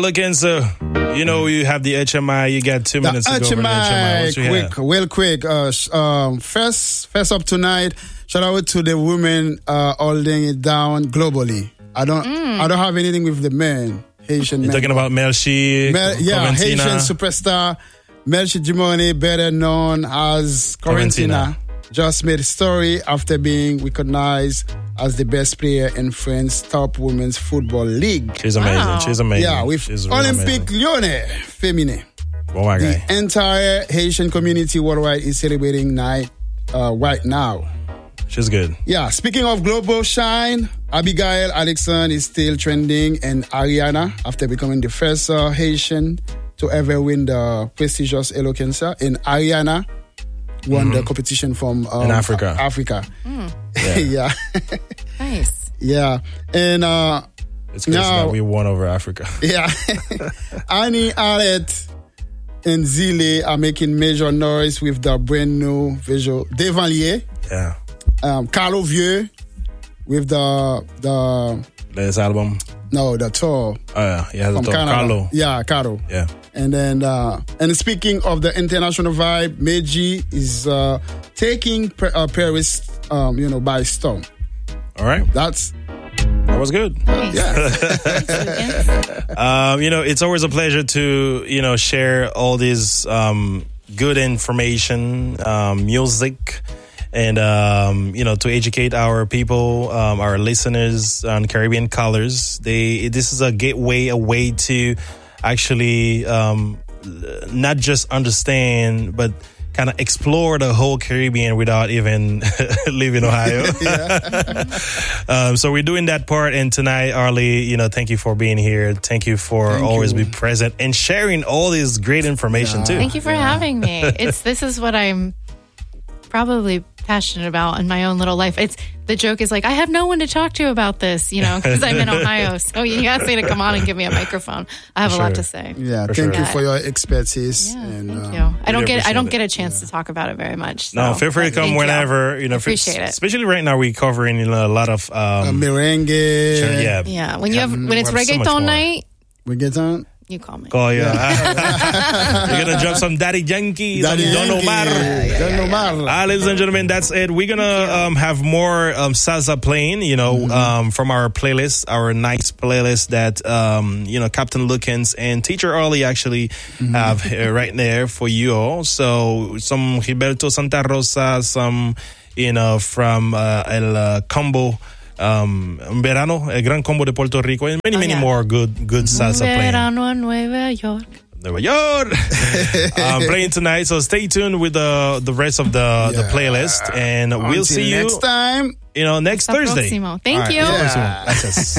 looking, so you know you have the HMI. You got 2 minutes to go over the HMI. Quick. First up tonight. Shout out to the women holding it down globally. I don't have anything with the men. Haitian. You're talking about Melchi, Haitian superstar Melchi Jimoni, better known as Corentina, just made a story after being recognized as the best player in France's top women's football league. She's amazing. Wow. She's amazing. Yeah, with Olympique Lyonnais Féminin. Oh my God. The entire Haitian community worldwide is celebrating night right now. She's good. Yeah, speaking of global shine, Abigail Alexandre is still trending, and Ariana, after becoming the first Haitian to ever win the prestigious Eloquenza, and Ariana won the competition from in Africa. Yeah. Nice. Yeah. And it's crazy that we won over Africa. Yeah. Annie Arlette and Zile are making major noise with the brand new visual. Devalier. Yeah. Carlo Vieux with the latest album. No, the tour. Oh yeah, he has a tour. Canada. Carlo. Yeah, Carlo. Yeah. And then and speaking of the international vibe, Meiji is taking Paris by storm. All right. That was good. Yeah. It's always a pleasure to, share all these good information, music, and, to educate our people, our listeners on Caribbean Colors. This is a gateway, a way to actually not just understand, but kind of explore the whole Caribbean without even leaving Ohio. So we're doing that part. And tonight, Arlie, thank you for being here. Thank you for always being present and sharing all this great information too. Thank you for having me. This is what I'm probably passionate about in my own little life. The joke is like, I have no one to talk to about this, because I'm in Ohio. So you asked me to come on and give me a microphone. I have a lot to say. Yeah, thank you for your expertise. Yeah, thank you. I don't get a chance to talk about it very much. So. No, feel free to come whenever. Appreciate it. Especially right now, we're covering a lot of merengue. Yeah, when it's reggaeton night. Reggaeton. You call me. Call you. You're gonna drop some Daddy Yankee, Don Omar. Ladies and gentlemen, that's it. We're gonna have more salsa playing. From our playlist, our nice playlist that Captain Lukens and Teacher Arlie actually have right there for you all. So some Gilberto Santa Rosa, some from El Combo. Verano, El Gran Combo de Puerto Rico, and many more good salsa playing. Verano en Nueva York. Playing tonight, so stay tuned with the rest of the playlist, and we'll see you next time. Next Thursday. Thank you. Gracias.